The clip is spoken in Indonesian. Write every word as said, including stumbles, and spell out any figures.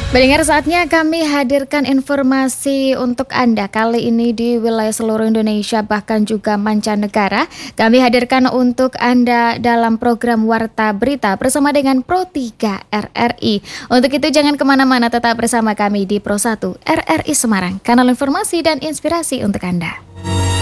Pendengar, saatnya kami hadirkan informasi untuk Anda. Kali ini di wilayah seluruh Indonesia bahkan juga mancanegara. Kami hadirkan untuk Anda dalam program Warta Berita bersama dengan Pro tiga R R I. Untuk itu jangan kemana-mana, tetap bersama kami di Pro satu R R I Semarang, kanal informasi dan inspirasi untuk Anda.